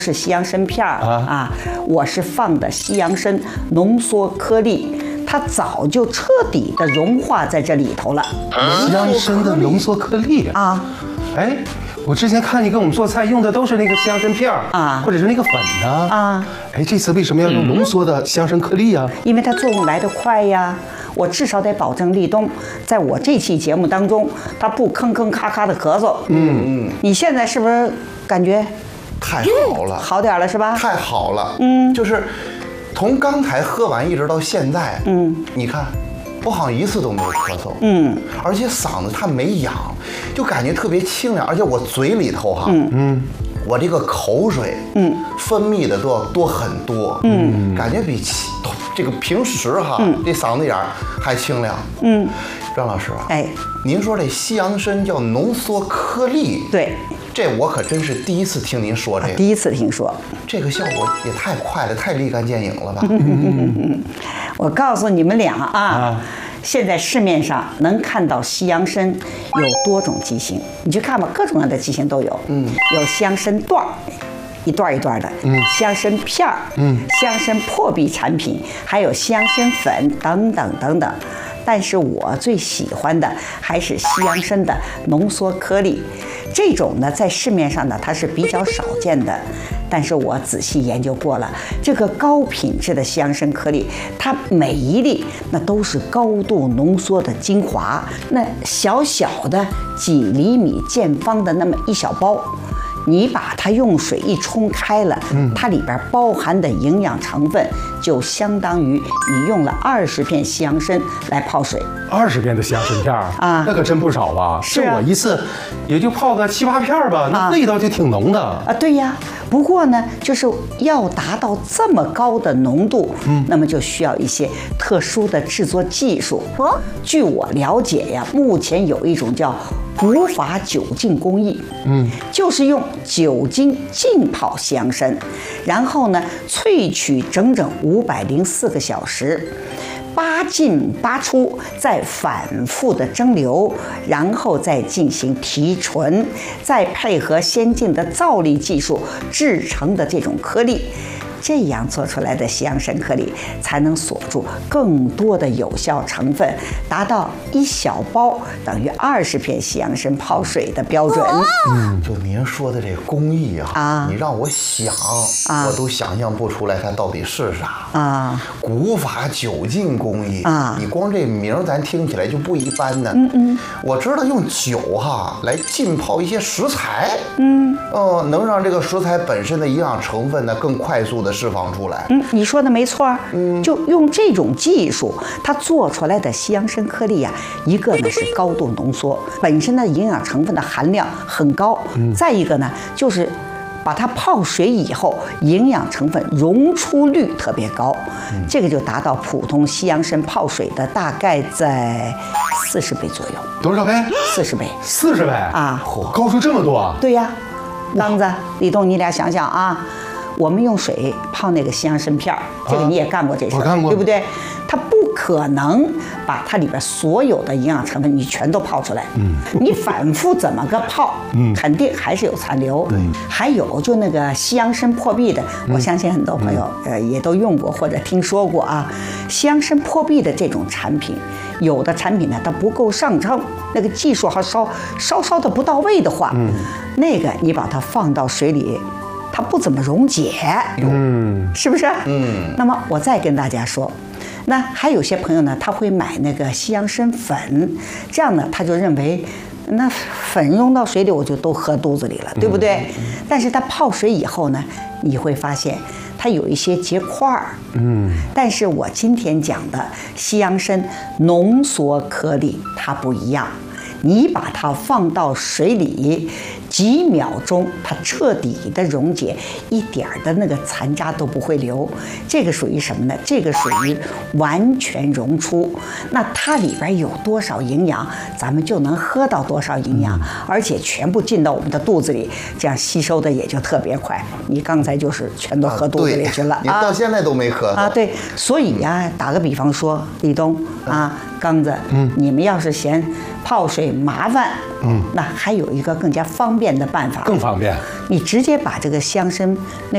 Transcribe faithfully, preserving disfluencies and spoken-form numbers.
是西洋参片儿啊, 啊，我是放的西洋参浓缩颗粒，它早就彻底的融化在这里头了。 西洋参的浓缩颗粒啊，哎，我之前看你给我们做菜用的都是那个西洋参片儿啊，或者是那个粉的啊。哎，这次为什么要用浓缩的西洋参颗粒啊？ 因为它作用来得快呀。我至少得保证立冬在我这期节目当中，他不吭吭咔咔的咳嗽。嗯嗯，你现在是不是感觉？ 太好了， 好点了是吧？ 太好了，嗯，就是从刚才喝完一直到现在，嗯，你看，我好像一次都没有咳嗽，嗯，而且嗓子它没痒，就感觉特别清凉，而且我嘴里头哈，嗯嗯，我这个口水，嗯，分泌的都要多很多，嗯，感觉比这个平时哈，嗯、这嗓子眼儿还清凉，嗯，张老师啊，哎，您说这西洋参叫浓缩颗粒， 对。 这我可真是第一次听您说这个， 第一次听说， 这个效果也太快了，太立竿见影了吧！ 我告诉你们俩啊，啊现在市面上能看到西洋参有多种机型，你去看吧，各种各样的机型都有。嗯，有西洋参段儿，一段一段的；嗯，西洋参片儿，嗯，西洋参破壁产品，还有西洋参粉等等等等。但是我最喜欢的还是西洋参的浓缩颗粒，这种呢在市面上呢它是比较少见的，但是我仔细研究过了，这个高品质的西洋参颗粒，它每一粒那都是高度浓缩的精华，那小小的几厘米见方的那么一小包。你把它用水一冲开了，嗯、它里边包含的营养成分就相当于你用了二十片西洋参来泡水。 二十片的西洋参片啊，那可真不少吧？ 是啊， 我一次也就泡个七八片吧，那味道就挺浓的啊。 啊，对呀。不过呢，就是要达到这么高的浓度，嗯，那么就需要一些特殊的制作技术。哦，据我了解呀，目前有一种叫古法酒浸工艺，嗯，就是用酒精浸泡西洋参，然后呢萃取整整五百零四个小时。八进八出，再反复的蒸馏，然后再进行提纯，再配合先进的造粒技术制成的这种颗粒，这样做出来的西洋参颗粒才能锁住更多的有效成分，达到一小包等于二十片西洋参泡水的标准。 嗯，就您说的这工艺啊，啊你让我想，啊、我都想象不出来它到底是啥啊。古法酒浸工艺啊，你光这名咱听起来就不一般呢。嗯嗯，我知道用酒哈来浸泡一些食材，嗯，哦、呃，能让这个食材本身的营养成分呢更快速的释放出来。 嗯，你说的没错。嗯，就用这种技术，它做出来的西洋参颗粒呀、啊，一个呢是高度浓缩，本身的营养成分的含量很高。嗯，再一个呢就是把它泡水以后，营养成分溶出率特别高，嗯、这个就达到普通西洋参泡水的大概在四十倍左右。 多少倍？ 四十倍。 四十倍啊！嚯，高出这么多啊！ 对呀，刚子、李东，你俩想想啊。我们用水泡那个西洋参片儿，这个你也干过这事儿，对不对？它不可能把它里边所有的营养成分你全都泡出来，嗯，你反复怎么个泡，嗯，肯定还是有残留。对，还有就那个西洋参破壁的，我相信很多朋友呃也都用过或者听说过啊。西洋参破壁的这种产品，有的产品呢它不够上乘，那个技术还稍稍稍的不到位的话，嗯，那个你把它放到水里。它不怎么溶解，嗯，是不是？嗯。那么我再跟大家说，那还有些朋友呢，他会买那个西洋参粉，这样呢，他就认为那粉溶到水里我就都喝肚子里了，对不对？嗯、但是它泡水以后呢，你会发现它有一些结块儿，嗯。但是我今天讲的西洋参浓缩颗粒它不一样，你把它放到水里。几秒钟，它彻底的溶解，一点的那个残渣都不会留。这个属于什么呢？这个属于完全溶出。那它里边有多少营养，咱们就能喝到多少营养，而且全部进到我们的肚子里，这样吸收的也就特别快。你刚才就是全都喝肚子里去了， 啊、你到现在都没喝啊？对，所以呀、啊，打个比方说，立东啊，刚子，嗯，你们要是嫌泡水麻烦，嗯，那还有一个更加方便的办法， 更方便， 你直接把这个西洋参那